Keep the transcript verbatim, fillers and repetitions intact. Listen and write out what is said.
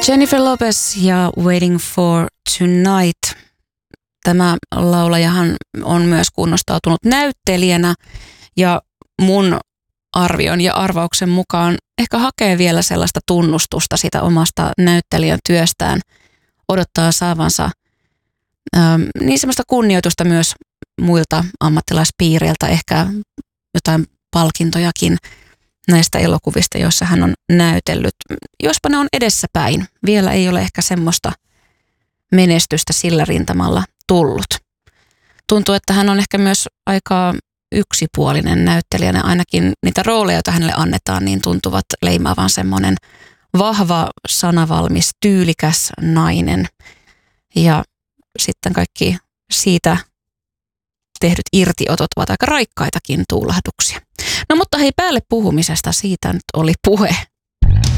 Jennifer Lopez ja Waiting for Tonight. Tämä laulajahan on myös kunnostautunut näyttelijänä ja mun arvion ja arvauksen mukaan ehkä hakee vielä sellaista tunnustusta sitä omasta näyttelijän työstään. Odottaa saavansa ähm, niin semmoista kunnioitusta myös muilta ammattilaispiireiltä, ehkä jotain palkintojakin näistä elokuvista, joissa hän on näytellyt. Jospa ne on edessäpäin. Vielä ei ole ehkä semmoista menestystä sillä rintamalla tullut. Tuntuu, että hän on ehkä myös aika yksipuolinen näyttelijänä. Ainakin niitä rooleja, joita hänelle annetaan, niin tuntuvat leimaavan semmoinen vahva, sanavalmis, tyylikäs nainen. Ja sitten kaikki siitä tehdyt irtiotot ovat aika raikkaitakin tuulahduksia. No mutta hei, päälle puhumisesta siitä nyt oli puhe.